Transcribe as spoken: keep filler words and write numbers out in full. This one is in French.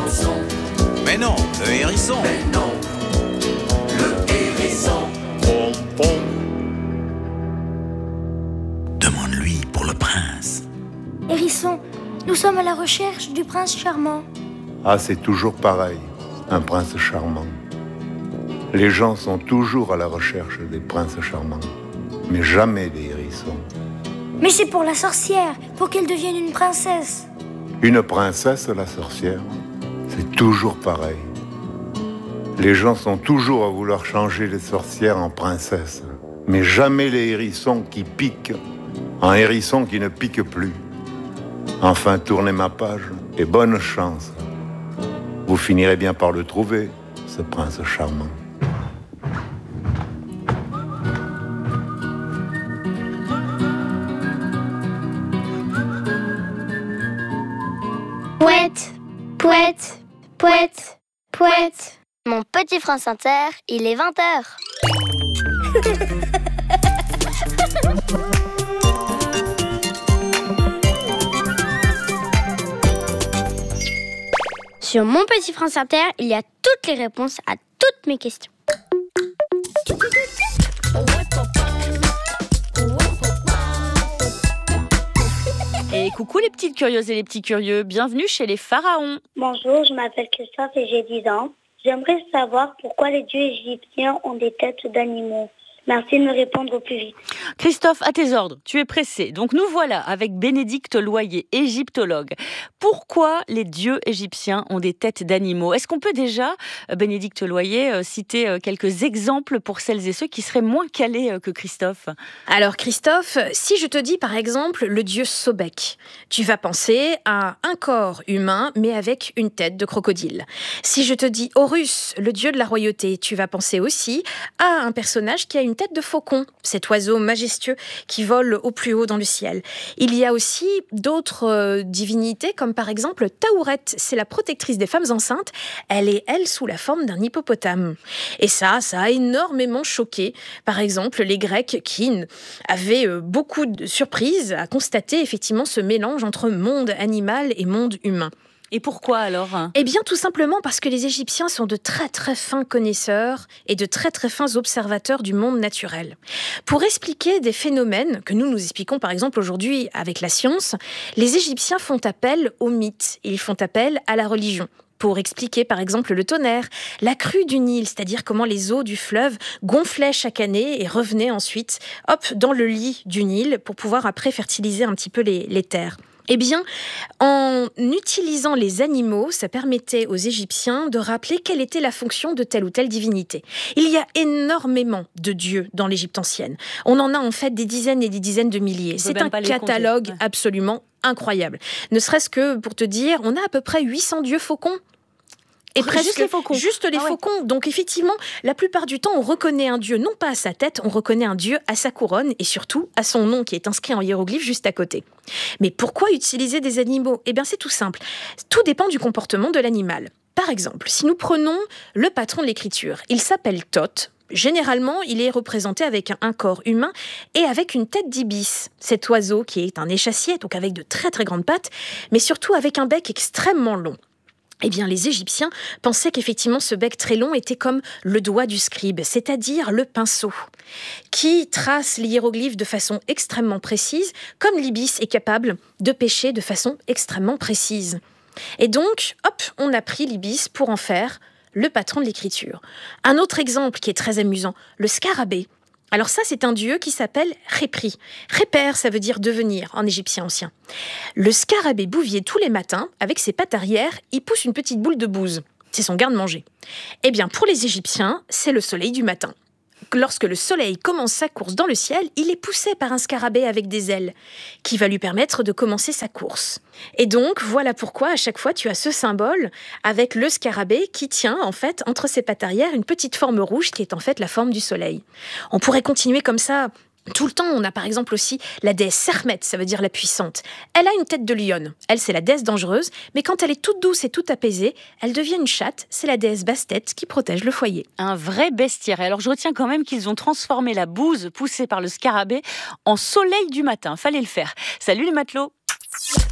chanson. Mais non, le hérisson. Mais non, le hérisson. Pom, pom. Demande-lui pour le prince. Hérisson, nous sommes à la recherche du prince charmant. Ah, c'est toujours pareil, un prince charmant. Les gens sont toujours à la recherche des princes charmants, mais jamais des hérissons. Mais c'est pour la sorcière, pour qu'elle devienne une princesse. Une princesse, la sorcière, c'est toujours pareil. Les gens sont toujours à vouloir changer les sorcières en princesses, mais jamais les hérissons qui piquent en hérissons qui ne piquent plus. Enfin, tournez ma page et bonne chance. Vous finirez bien par le trouver, ce prince charmant. Pouette, pouette, pouette, pouette. Mon petit France Inter, il est vingt heures. Sur mon petit France Inter, il y a toutes les réponses à toutes mes questions. Et coucou les petites curieuses et les petits curieux, bienvenue chez les pharaons. Bonjour, je m'appelle Christophe et j'ai dix ans. J'aimerais savoir pourquoi les dieux égyptiens ont des têtes d'animaux. Merci de me répondre au plus vite. Christophe, à tes ordres, tu es pressé. Donc nous voilà avec Bénédicte Loyer, égyptologue. Pourquoi les dieux égyptiens ont des têtes d'animaux ? Est-ce qu'on peut déjà, Bénédicte Loyer, citer quelques exemples pour celles et ceux qui seraient moins calés que Christophe ? Alors Christophe, si je te dis par exemple le dieu Sobek, tu vas penser à un corps humain mais avec une tête de crocodile. Si je te dis Horus, le dieu de la royauté, tu vas penser aussi à un personnage qui a une tête de faucon, cet oiseau majestueux qui vole au plus haut dans le ciel. Il y a aussi d'autres euh, divinités, comme par exemple Taouret, c'est la protectrice des femmes enceintes. Elle est, elle, sous la forme d'un hippopotame. Et ça, ça a énormément choqué, par exemple, les Grecs qui avaient euh, beaucoup de surprises à constater effectivement ce mélange entre monde animal et monde humain. Et pourquoi alors ? Eh bien, tout simplement parce que les Égyptiens sont de très très fins connaisseurs et de très très fins observateurs du monde naturel. Pour expliquer des phénomènes que nous nous expliquons par exemple aujourd'hui avec la science, les Égyptiens font appel aux mythes, ils font appel à la religion. Pour expliquer par exemple le tonnerre, la crue du Nil, c'est-à-dire comment les eaux du fleuve gonflaient chaque année et revenaient ensuite hop, dans le lit du Nil pour pouvoir après fertiliser un petit peu les, les terres. Eh bien, en utilisant les animaux, ça permettait aux Égyptiens de rappeler quelle était la fonction de telle ou telle divinité. Il y a énormément de dieux dans l'Égypte ancienne. On en a en fait des dizaines et des dizaines de milliers. C'est un catalogue compter. Absolument incroyable. Ne serait-ce que pour te dire, on a à peu près huit cents dieux faucons. Et presque juste les faucons. Juste les ah ouais. faucons. Donc effectivement, la plupart du temps, on reconnaît un dieu non pas à sa tête, on reconnaît un dieu à sa couronne et surtout à son nom qui est inscrit en hiéroglyphe juste à côté. Mais pourquoi utiliser des animaux ? Eh bien c'est tout simple. Tout dépend du comportement de l'animal. Par exemple, si nous prenons le patron de l'écriture, il s'appelle Thoth. Généralement, il est représenté avec un corps humain et avec une tête d'ibis. Cet oiseau qui est un échassier, donc avec de très très grandes pattes, mais surtout avec un bec extrêmement long. Eh bien, les Égyptiens pensaient qu'effectivement ce bec très long était comme le doigt du scribe, c'est-à-dire le pinceau, qui trace les hiéroglyphes de façon extrêmement précise, comme l'ibis est capable de pêcher de façon extrêmement précise. Et donc, hop, on a pris l'ibis pour en faire le patron de l'écriture. Un autre exemple qui est très amusant, le scarabée. Alors ça, c'est un dieu qui s'appelle Répri. Répère, ça veut dire devenir en égyptien ancien. Le scarabée bouvier, tous les matins, avec ses pattes arrière, il pousse une petite boule de bouse. C'est son garde-manger. Eh bien, pour les Égyptiens, c'est le soleil du matin. Lorsque le soleil commence sa course dans le ciel, il est poussé par un scarabée avec des ailes, qui va lui permettre de commencer sa course. Et donc, voilà pourquoi à chaque fois tu as ce symbole avec le scarabée qui tient en fait entre ses pattes arrière une petite forme rouge qui est en fait la forme du soleil. On pourrait continuer comme ça tout le temps. On a par exemple aussi la déesse Sermet, ça veut dire la puissante. Elle a une tête de lionne. Elle, c'est la déesse dangereuse, mais quand elle est toute douce et toute apaisée, elle devient une chatte. C'est la déesse Bastet qui protège le foyer. Un vrai bestiaire. Alors je retiens quand même qu'ils ont transformé la bouse poussée par le scarabée en soleil du matin. Fallait le faire. Salut les matelots.